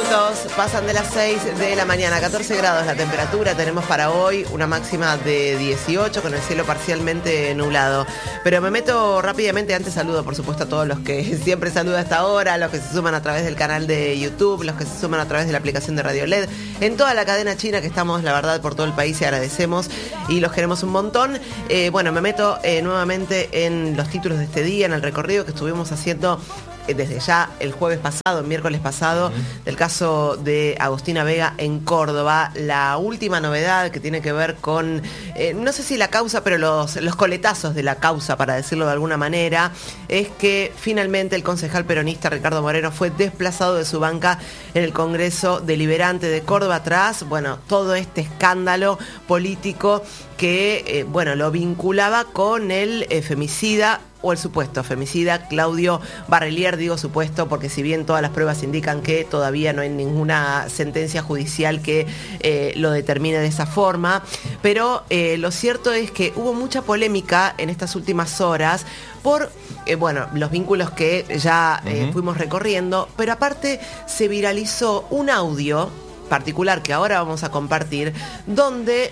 minutos pasan de las 6 de la mañana, 14 grados la temperatura tenemos para hoy, una máxima de 18 con el cielo parcialmente nublado. Pero me meto rápidamente, antes saludo por supuesto a todos los que siempre saludo a esta hora, los que se suman a través del canal de YouTube, los que se suman a través de la aplicación de Radio LED, en toda la cadena china que estamos, la verdad, por todo el país y agradecemos y los queremos un montón. Bueno, me meto nuevamente en los títulos de este día, en el recorrido que estuvimos haciendo desde ya el jueves pasado, el miércoles pasado, del caso de Agostina Vega en Córdoba. La última novedad que tiene que ver con, no sé si la causa, pero los coletazos de la causa, para decirlo de alguna manera, es que finalmente el concejal peronista Ricardo Moreno fue desplazado de su banca en el Congreso Deliberante de Córdoba tras, bueno, todo este escándalo político que, bueno, lo vinculaba con el femicida o el supuesto femicida Claudio Barrelier. Digo supuesto porque si bien todas las pruebas indican que todavía no hay ninguna sentencia judicial que lo determine de esa forma, pero lo cierto es que hubo mucha polémica en estas últimas horas por, bueno, los vínculos que ya fuimos recorriendo, pero aparte se viralizó un audio particular que ahora vamos a compartir, donde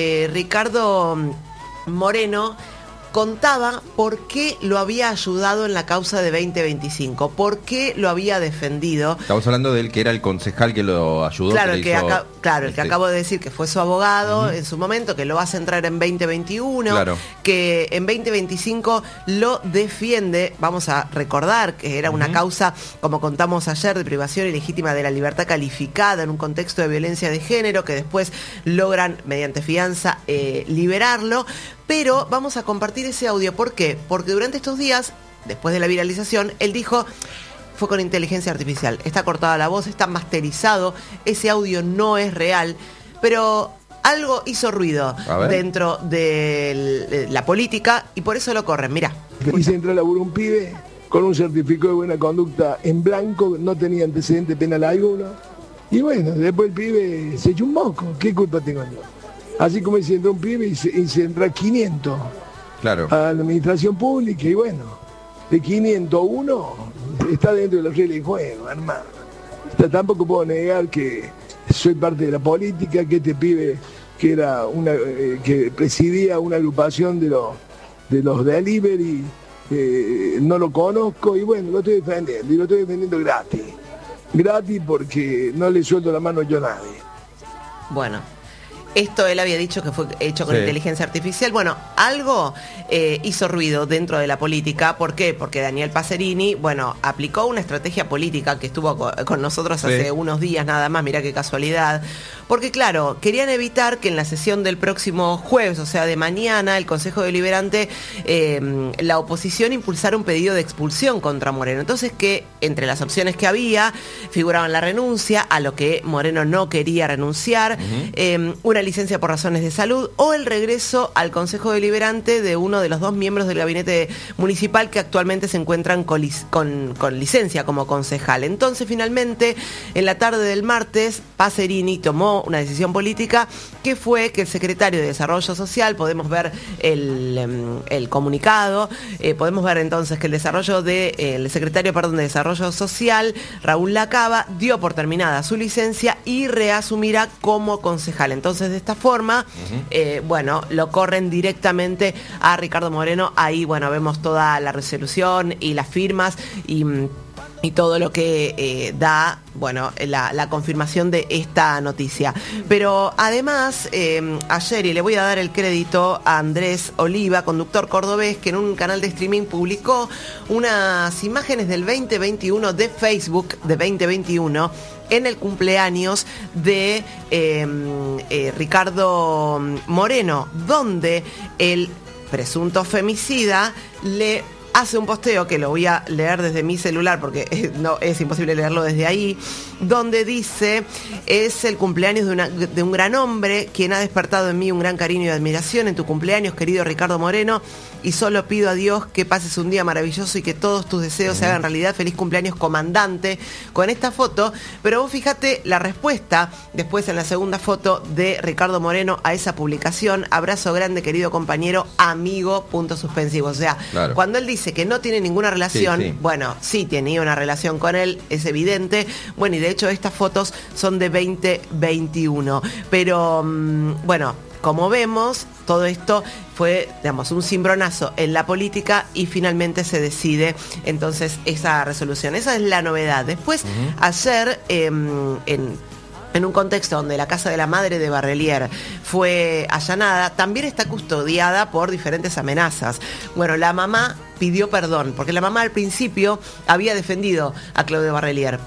Ricardo Moreno contaba por qué lo había ayudado en la causa de 2025, por qué lo había defendido. Estamos hablando del que era el concejal que lo ayudó. Claro, el que acabo de decir que fue su abogado en su momento, que lo hace entrar en 2021, que en 2025 lo defiende. Vamos a recordar que era una causa, como contamos ayer, de privación ilegítima de la libertad calificada en un contexto de violencia de género, que después logran, mediante fianza, liberarlo. Pero vamos a compartir ese audio. ¿Por qué? Porque durante estos días, después de la viralización, él dijo, fue con inteligencia artificial. Está cortada la voz, está masterizado, ese audio no es real, pero algo hizo ruido dentro de la política y por eso lo corren. Mirá. Y se entra a laburar un pibe con un certificado de buena conducta en blanco, no tenía antecedente penal alguno. Y bueno, después el pibe se echó un moco. ¿Qué culpa tengo yo? Así como se entra un pibe y se entra 500 a la administración pública y bueno, de 501 está dentro de la regla de juego, hermano. Tampoco puedo negar que soy parte de la política, que este pibe que era que presidía una agrupación de los delivery, no lo conozco y bueno, lo estoy defendiendo y lo estoy defendiendo gratis porque no le suelto la mano yo a nadie. Bueno, esto él había dicho que fue hecho con inteligencia artificial. Bueno, algo hizo ruido dentro de la política. ¿Por qué? Porque Daniel Pacerini, bueno, aplicó una estrategia política que estuvo con nosotros hace unos días nada más, mirá qué casualidad. Porque claro, querían evitar que en la sesión del próximo jueves, o sea de mañana, el Consejo Deliberante, la oposición impulsara un pedido de expulsión contra Moreno. Entonces que entre las opciones que había figuraban la renuncia, a lo que Moreno no quería renunciar, una licencia por razones de salud o el regreso al Consejo Deliberante de uno de los dos miembros del gabinete municipal que actualmente se encuentran con licencia como concejal. Entonces finalmente en la tarde del martes Pacerini tomó una decisión política que fue que el secretario de Desarrollo Social, podemos ver el comunicado, podemos ver entonces que el secretario de Desarrollo Social, Raúl Lacaba, dio por terminada su licencia y reasumirá como concejal. Entonces de esta forma, bueno, lo corren directamente a Ricardo Moreno. Ahí, bueno, vemos toda la resolución y las firmas y todo lo que da, bueno, la confirmación de esta noticia. Pero además, ayer, y le voy a dar el crédito a Andrés Oliva, conductor cordobés, que en un canal de streaming publicó unas imágenes del 2021 de Facebook de 2021 en el cumpleaños de Ricardo Moreno, donde el presunto femicida le hace un posteo que lo voy a leer desde mi celular porque no es imposible leerlo desde ahí, donde dice: es el cumpleaños de un gran hombre, quien ha despertado en mí un gran cariño y admiración en tu cumpleaños, querido Ricardo Moreno, y solo pido a Dios que pases un día maravilloso y que todos tus deseos se hagan realidad. Feliz cumpleaños, comandante, con esta foto. Pero vos fíjate la respuesta después en la segunda foto de Ricardo Moreno a esa publicación: abrazo grande, querido compañero, amigo, puntos suspensivos. O sea, claro, cuando él dice que no tiene ninguna relación, sí. bueno, sí tenía una relación con él, es evidente. Bueno, y de hecho estas fotos son de 2021. Pero, bueno, como vemos, todo esto fue, digamos, un cimbronazo en la política y finalmente se decide entonces esa resolución. Esa es la novedad. Después, ayer, en un contexto donde la casa de la madre de Barrelier fue allanada, también está custodiada por diferentes amenazas. Bueno, la mamá pidió perdón, porque la mamá al principio había defendido a Claudio Barrelier.